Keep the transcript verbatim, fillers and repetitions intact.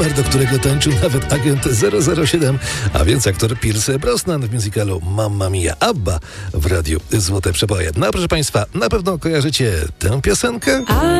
numer, do którego tańczył nawet agent zero zero siedem, a więc aktor Pierce Brosnan w musicalu Mamma Mia. ABBA w radiu Złote Przeboje. No proszę Państwa, na pewno kojarzycie tę piosenkę?